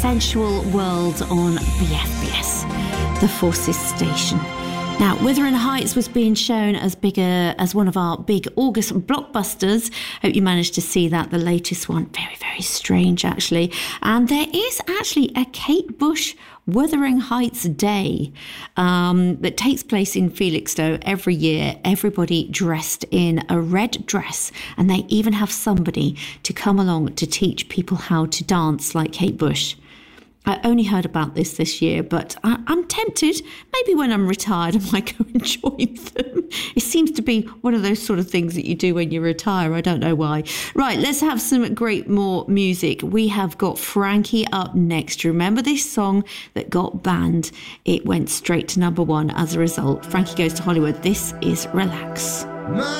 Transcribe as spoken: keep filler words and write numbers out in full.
Sensual World on B F B S, the Forces station. Now, Wuthering Heights was being shown as bigger as one of our big August blockbusters. Hope you managed to see that, the latest one. Very, very strange, actually. And there is actually a Kate Bush Wuthering Heights Day um, that takes place in Felixstowe every year. Everybody dressed in a red dress, and they even have somebody to come along to teach people how to dance like Kate Bush. I only heard about this this year, but I, I'm tempted. Maybe when I'm retired, I might go and join them. It seems to be one of those sort of things that you do when you retire. I don't know why. Right, let's have some great more music. We have got Frankie up next. Remember this song that got banned? It went straight to number one as a result. Frankie Goes to Hollywood. This is Relax. My